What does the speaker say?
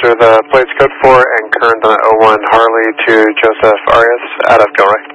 transfer the plates code 4 and current on 01 Harley to Joseph Arias out of Gilroy.